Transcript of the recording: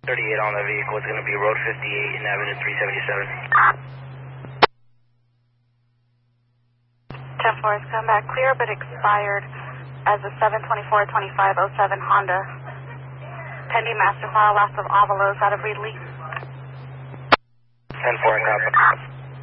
38 on the vehicle. It's going to be Road 58 and Avenue 377. 10-4 has come back clear, but expired as a 7/24/25/07 Honda. Pending master file, loss of envelopes out of release. 10-4 and copy.